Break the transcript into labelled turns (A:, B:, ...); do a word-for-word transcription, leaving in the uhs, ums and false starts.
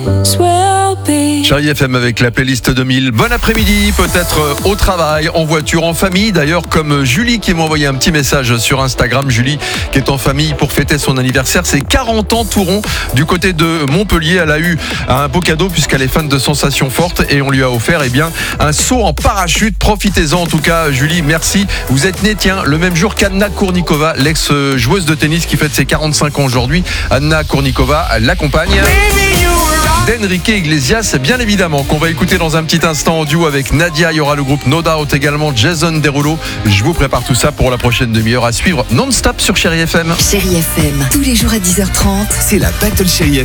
A: Chérie F M avec la playlist deux mille. Bon après-midi, peut-être au travail, en voiture, en famille. D'ailleurs, comme Julie qui m'a envoyé un petit message sur Instagram. Julie qui est en famille pour fêter son anniversaire. C'est quarante ans tout rond du côté de Montpellier. Elle a eu un beau cadeau puisqu'elle est fan de sensations fortes et on lui a offert eh bien, un saut en parachute. Profitez-en en tout cas, Julie, merci. Vous êtes née, tiens, le même jour qu'Anna Kournikova, l'ex-joueuse de tennis qui fête ses quarante-cinq ans aujourd'hui. Anna Kournikova l'accompagne d'Enrique Iglesias, bien évidemment, qu'on va écouter dans un petit instant en duo avec Nadia. Il y aura le groupe No Doubt également, Jason Derulo. Je vous prépare tout ça pour la prochaine demi-heure à suivre non-stop sur Chérie F M.
B: Chérie F M, tous les jours à dix heures trente.
C: C'est la Battle Chérie F M.